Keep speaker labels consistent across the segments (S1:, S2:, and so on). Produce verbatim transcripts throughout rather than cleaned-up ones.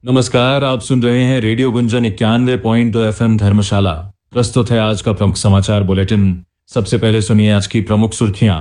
S1: नमस्कार, आप सुन रहे हैं रेडियो गुंजन इक्यानवे पॉइंट दो एफ एम धर्मशाला। प्रस्तुत है आज का प्रमुख समाचार बुलेटिन। सबसे पहले सुनिए आज की प्रमुख सुर्खियां।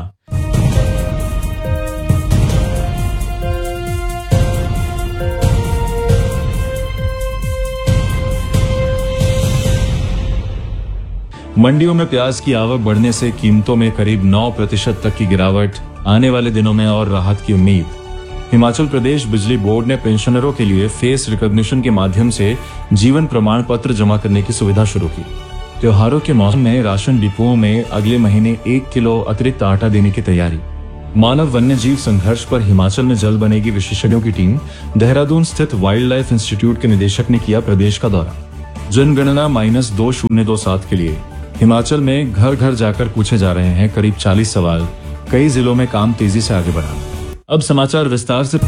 S1: मंडियों में प्याज की आवक बढ़ने से कीमतों में करीब नौ प्रतिशत तक की गिरावट। आने वाले दिनों में और राहत की उम्मीद। हिमाचल प्रदेश बिजली बोर्ड ने पेंशनरों के लिए फेस रिकॉग्निशन के माध्यम से जीवन प्रमाण पत्र जमा करने की सुविधा शुरू की। त्योहारों के मौसम में राशन डिपोओं में अगले महीने एक किलो अतिरिक्त आटा देने की तैयारी। मानव वन्य जीव संघर्ष पर हिमाचल में जल्द बनेगी विशेषज्ञों की टीम। देहरादून स्थित वाइल्ड लाइफ इंस्टीट्यूट के निदेशक ने किया प्रदेश का दौरा। जनगणना माइनस दो शून्य दो सात के लिए हिमाचल में घर घर जाकर पूछे जा रहे हैं करीब चालीस सवाल। कई जिलों में काम तेजी से आगे बढ़ा। अब समाचार विस्तार से।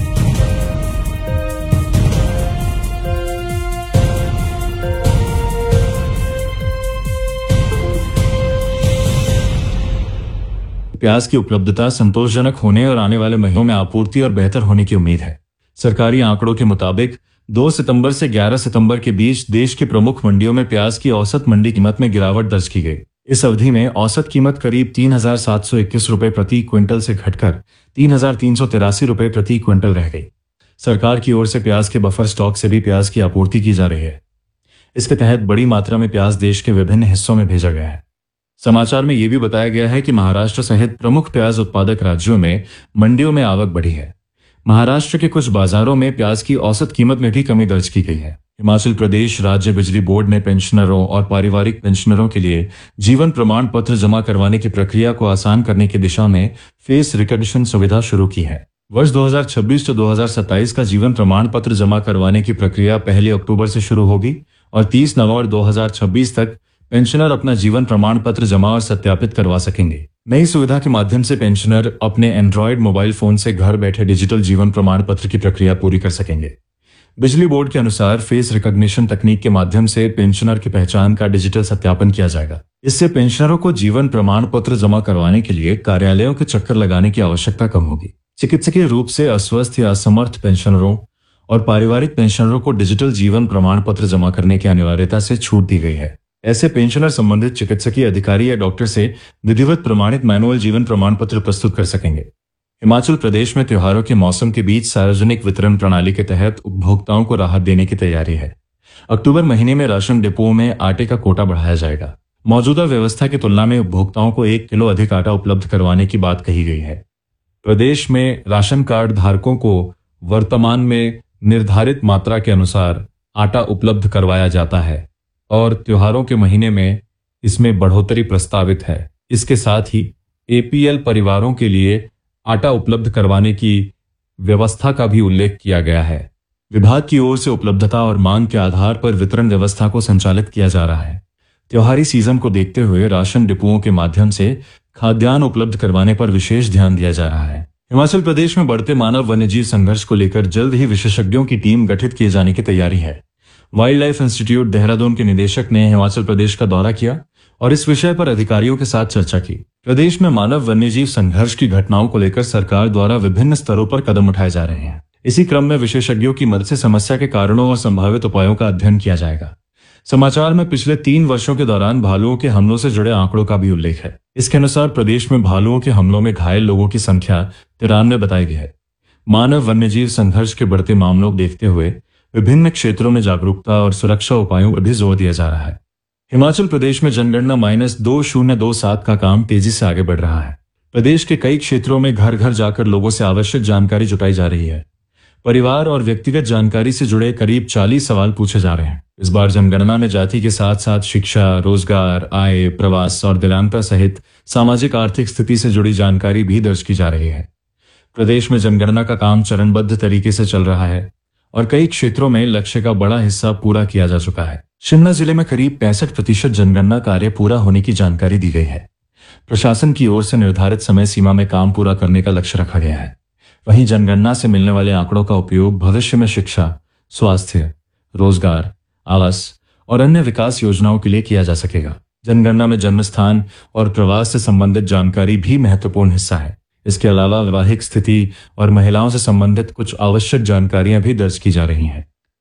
S1: प्याज की उपलब्धता संतोषजनक होने और आने वाले महीनों में आपूर्ति और बेहतर होने की उम्मीद है। सरकारी आंकड़ों के मुताबिक दो सितंबर से ग्यारह सितंबर के बीच देश की प्रमुख मंडियों में प्याज की औसत मंडी कीमत में गिरावट दर्ज की गई। इस अवधि में औसत कीमत करीब तीन हजार सात सौ इक्कीस रुपए प्रति क्विंटल से घटकर तीन हजार तीन सौ तिरासी रुपए प्रति क्विंटल रह गई। सरकार की ओर से प्याज के बफर स्टॉक से भी प्याज की आपूर्ति की जा रही है। इसके तहत बड़ी मात्रा में प्याज देश के विभिन्न हिस्सों में भेजा गया है। समाचार में यह भी बताया गया है कि महाराष्ट्र सहित प्रमुख प्याज उत्पादक राज्यों में मंडियों में आवक बढ़ी है। महाराष्ट्र के कुछ बाजारों में प्याज की औसत कीमत में भी कमी दर्ज की गई है। हिमाचल प्रदेश राज्य बिजली बोर्ड ने पेंशनरों और पारिवारिक पेंशनरों के लिए जीवन प्रमाण पत्र जमा करवाने की प्रक्रिया को आसान करने की दिशा में फेस रिकॉग्निशन सुविधा शुरू की है। वर्ष दो हजार छब्बीस से दो हजार सत्ताईस का जीवन प्रमाण पत्र जमा करवाने की प्रक्रिया पहली अक्टूबर से शुरू होगी और तीस नवंबर दो हजार छब्बीस तक पेंशनर अपना जीवन प्रमाण पत्र जमा और सत्यापित करवा सकेंगे। नई सुविधा के माध्यम से पेंशनर अपने एंड्रॉयड मोबाइल फोन से घर बैठे डिजिटल जीवन प्रमाण पत्र की प्रक्रिया पूरी कर सकेंगे। बिजली बोर्ड के अनुसार फेस रिकॉग्निशन तकनीक के माध्यम से पेंशनर की पहचान का डिजिटल सत्यापन किया जाएगा। इससे पेंशनरों को जीवन प्रमाण पत्र जमा करवाने के लिए कार्यालयों के चक्कर लगाने की आवश्यकता कम होगी। चिकित्सकीय रूप से अस्वस्थ या असमर्थ पेंशनरों और पारिवारिक पेंशनरों को डिजिटल जीवन प्रमाण पत्र जमा करने की अनिवार्यता से छूट दी गई है। ऐसे पेंशनर संबंधित चिकित्सकीय अधिकारी या डॉक्टर से विधिवत प्रमाणित मैनुअल जीवन प्रमाण पत्र प्रस्तुत कर सकेंगे। हिमाचल प्रदेश में त्योहारों के मौसम के बीच सार्वजनिक वितरण प्रणाली के तहत उपभोक्ताओं को राहत देने की तैयारी है। अक्टूबर महीने में राशन डिपोओं में आटे का कोटा बढ़ाया जाएगा। मौजूदा व्यवस्था की तुलना में उपभोक्ताओं को एक किलो अधिक आटा उपलब्ध करवाने की बात कही गई है। प्रदेश में राशन कार्ड धारकों को वर्तमान में निर्धारित मात्रा के अनुसार आटा उपलब्ध करवाया जाता है और त्योहारों के महीने में इसमें बढ़ोतरी प्रस्तावित है। इसके साथ ही ए पी एल परिवारों के लिए आटा उपलब्ध करवाने की व्यवस्था का भी उल्लेख किया गया है। विभाग की ओर से उपलब्धता और मांग के आधार पर वितरण व्यवस्था को संचालित किया जा रहा है। त्योहारी सीजन को देखते हुए राशन डिपोओं के माध्यम से खाद्यान्न उपलब्ध करवाने पर विशेष ध्यान दिया जा रहा है। हिमाचल प्रदेश में बढ़ते मानव वन्यजीव संघर्ष को लेकर जल्द ही विशेषज्ञों की टीम गठित किए जाने की तैयारी है। वाइल्ड लाइफ इंस्टीट्यूट देहरादून के निदेशक ने हिमाचल प्रदेश का दौरा किया और इस विषय पर अधिकारियों के साथ चर्चा की। प्रदेश में मानव वन्यजीव संघर्ष की घटनाओं को लेकर सरकार द्वारा विभिन्न स्तरों पर कदम उठाए जा रहे हैं। इसी क्रम में विशेषज्ञों की मदद से समस्या के कारणों और संभावित उपायों का अध्ययन किया जाएगा। समाचार में पिछले तीन वर्षों के दौरान भालुओं के हमलों से जुड़े आंकड़ों का भी उल्लेख है। इसके अनुसार प्रदेश में भालुओं के हमलों में घायल लोगों की संख्या तिरानवे बताई गई है। मानव वन्यजीव संघर्ष के बढ़ते मामलों को देखते हुए विभिन्न क्षेत्रों में जागरूकता और सुरक्षा उपायों पर भी जोर दिया जा रहा है। हिमाचल प्रदेश में जनगणना माइनस दो शून्य दो सात का काम तेजी से आगे बढ़ रहा है। प्रदेश के कई क्षेत्रों में घर घर जाकर लोगों से आवश्यक जानकारी जुटाई जा रही है। परिवार और व्यक्तिगत जानकारी से जुड़े करीब चालीस सवाल पूछे जा रहे हैं। इस बार जनगणना में जाति के साथ साथ शिक्षा, रोजगार, आय, प्रवास और दिव्यांगता सहित सामाजिक आर्थिक स्थिति से जुड़ी जानकारी भी दर्ज की जा रही है। प्रदेश में जनगणना का काम चरणबद्ध तरीके से चल रहा है और कई क्षेत्रों में लक्ष्य का बड़ा हिस्सा पूरा किया जा चुका है। शिमला जिले में करीब पैंसठ प्रतिशत जनगणना कार्य पूरा होने की जानकारी दी गई है। प्रशासन की ओर से निर्धारित समय सीमा में काम पूरा करने का लक्ष्य रखा गया है। वहीं जनगणना से मिलने वाले आंकड़ों का उपयोग भविष्य में शिक्षा, स्वास्थ्य, रोजगार, आवास और अन्य विकास योजनाओं के लिए किया जा सकेगा। जनगणना में जन्म स्थान और प्रवास से संबंधित जानकारी भी महत्वपूर्ण हिस्सा है। इसके अलावा वैवाहिक स्थिति और महिलाओं से संबंधित कुछ आवश्यक जानकारियां भी दर्ज की जा रही हैं।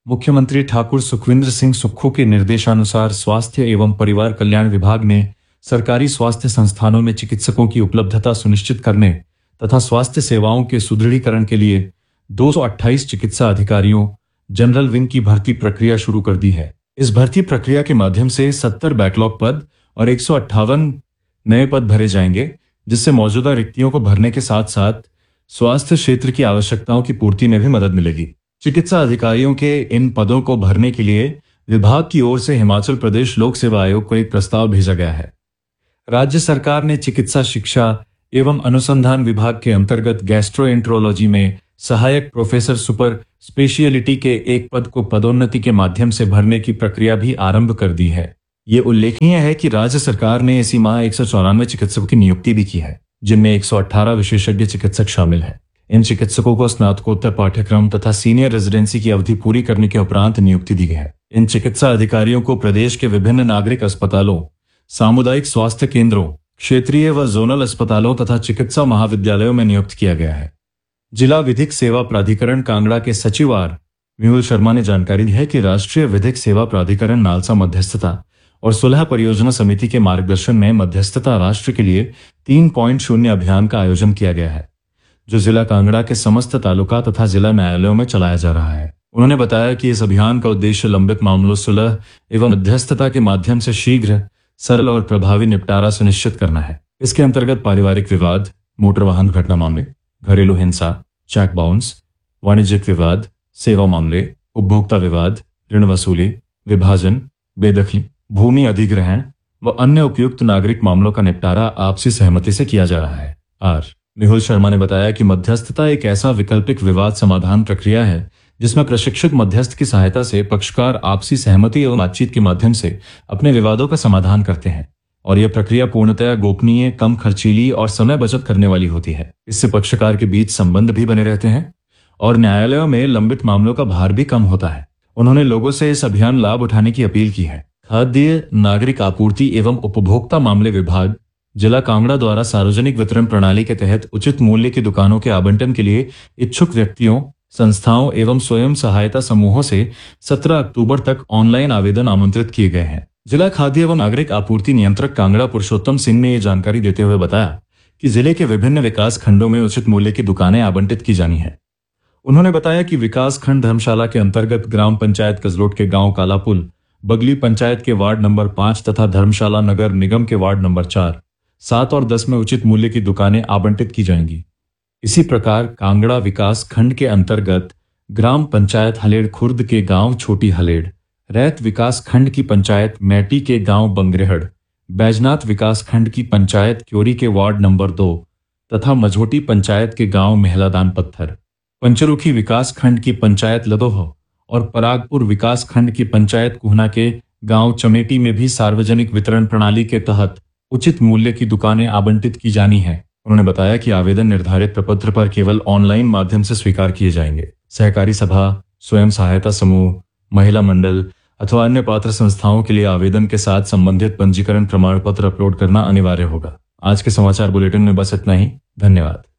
S1: मुख्यमंत्री ठाकुर सुखविंदर सिंह सुक्खू के निर्देशानुसार स्वास्थ्य एवं परिवार कल्याण विभाग ने सरकारी स्वास्थ्य संस्थानों में चिकित्सकों की उपलब्धता सुनिश्चित करने तथा स्वास्थ्य सेवाओं के सुदृढ़ीकरण के लिए दो सौ अट्ठाईस चिकित्सा अधिकारियों जनरल विंग की भर्ती प्रक्रिया शुरू कर दी है। इस भर्ती प्रक्रिया के माध्यम से सत्तर बैकलॉग पद और एक सौ अट्ठावन नए पद भरे जाएंगे, जिससे मौजूदा रिक्तियों को भरने के साथ साथ स्वास्थ्य क्षेत्र की आवश्यकताओं की पूर्ति में भी मदद मिलेगी। चिकित्सा अधिकारियों के इन पदों को भरने के लिए विभाग की ओर से हिमाचल प्रदेश लोक सेवा आयोग को एक प्रस्ताव भेजा गया है। राज्य सरकार ने चिकित्सा शिक्षा एवं अनुसंधान विभाग के अंतर्गत गैस्ट्रोएंट्रोलॉजी में सहायक प्रोफेसर सुपर स्पेशियलिटी के एक पद को पदोन्नति के माध्यम से भरने की प्रक्रिया भी आरंभ कर दी है। ये उल्लेखनीय है कि राज्य सरकार ने इसी माह एक सौ चौरानवे चिकित्सकों की नियुक्ति भी की है, जिनमें एक सौ अठारह विशेषज्ञ चिकित्सक शामिल हैं। इन चिकित्सकों को स्नातकोत्तर पाठ्यक्रम तथा सीनियर रेजिडेंसी की अवधि पूरी करने के उपरांत नियुक्ति दी गई है। इन चिकित्सा अधिकारियों को प्रदेश के विभिन्न नागरिक अस्पतालों, सामुदायिक स्वास्थ्य केंद्रों, क्षेत्रीय व जोनल अस्पतालों तथा चिकित्सा महाविद्यालयों में नियुक्त किया गया है। जिला विधिक सेवा प्राधिकरण कांगड़ा के सचिव आर मेहुल शर्मा ने जानकारी दी है कि राष्ट्रीय विधिक सेवा प्राधिकरण नालसा मध्यस्थता और सुलह परियोजना समिति के मार्गदर्शन में मध्यस्थता राष्ट्र के लिए तीन पॉइंट शून्य अभियान का आयोजन किया गया है, जो जिला कांगड़ा के समस्त तालुका तथा जिला न्यायालयों में चलाया जा रहा है। उन्होंने बताया कि इस अभियान का उद्देश्य लंबित मामलों सुलह एवं मध्यस्थता के माध्यम से शीघ्र, सरल और प्रभावी निपटारा सुनिश्चित करना है। इसके अंतर्गत पारिवारिक विवाद, मोटर वाहन दुर्घटना मामले, घरेलू हिंसा, चेक बाउंस, वाणिज्यिक विवाद, सेवा मामले, उपभोक्ता विवाद, ऋण वसूली, विभाजन, बेदखली, भूमि अधिग्रहण व अन्य उपयुक्त नागरिक मामलों का निपटारा आपसी सहमति से किया जा रहा है। आर मेहुल शर्मा ने बताया कि मध्यस्थता एक ऐसा वैकल्पिक विवाद समाधान प्रक्रिया है जिसमें प्रशिक्षित मध्यस्थ की सहायता से पक्षकार आपसी सहमति एवं बातचीत के माध्यम से अपने विवादों का समाधान करते हैं और यह प्रक्रिया पूर्णतया गोपनीय, कम खर्चीली और समय बचत करने वाली होती है। इससे पक्षकार के बीच संबंध भी बने रहते हैं और न्यायालयों में लंबित मामलों का भार भी कम होता है। उन्होंने लोगों से इस अभियान लाभ उठाने की अपील की है। खाद्य नागरिक आपूर्ति एवं उपभोक्ता मामले विभाग जिला कांगड़ा द्वारा सार्वजनिक वितरण प्रणाली के तहत उचित मूल्य की दुकानों के आवंटन के लिए इच्छुक व्यक्तियों, संस्थाओं एवं स्वयं सहायता समूहों से सत्रह अक्टूबर तक ऑनलाइन आवेदन आमंत्रित किए गए हैं। जिला खाद्य एवं नागरिक आपूर्ति नियंत्रक कांगड़ा पुरुषोत्तम सिंह ने ये जानकारी देते हुए बताया कि जिले के विभिन्न विकास खंडों में उचित मूल्य की दुकानें आवंटित की जानी है। उन्होंने बताया कि विकास खंड धर्मशाला के अंतर्गत ग्राम पंचायत कसलोट के गांव कालापुल, बगली पंचायत के वार्ड नंबर पांच तथा धर्मशाला नगर निगम के वार्ड नंबर चार, सात और दस में उचित मूल्य की दुकानें आवंटित की जाएंगी। इसी प्रकार कांगड़ा विकास खंड के अंतर्गत ग्राम पंचायत हलेड़ खुर्द के गांव छोटी हलेड़, रैत विकास खंड की पंचायत मैटी के गांव बंगरेहड़, बैजनाथ विकास खंड की पंचायत क्योरी के वार्ड नंबर दो तथा मझोटी पंचायत के गांव महलादान पत्थर, पंचरुखी विकास खंड की पंचायत लदोह और परागपुर विकास खंड की पंचायत कुहना के गांव चमेटी में भी सार्वजनिक वितरण प्रणाली के तहत उचित मूल्य की दुकानें आवंटित की जानी है। उन्होंने बताया कि आवेदन निर्धारित प्रपत्र पर केवल ऑनलाइन माध्यम से स्वीकार किए जाएंगे। सहकारी सभा, स्वयं सहायता समूह, महिला मंडल अथवा अन्य पात्र संस्थाओं के लिए आवेदन के साथ संबंधित पंजीकरण प्रमाण पत्र अपलोड करना अनिवार्य होगा। आज के समाचार बुलेटिन में बस इतना ही। धन्यवाद।